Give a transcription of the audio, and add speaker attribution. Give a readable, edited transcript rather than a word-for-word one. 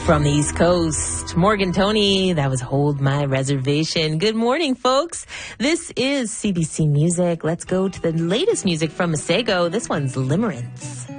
Speaker 1: From the East Coast, Morgan Tony, that was Hold My Reservation. Good morning, folks. This is CBC Music. Let's go to the latest music from Masego. This one's Limerence.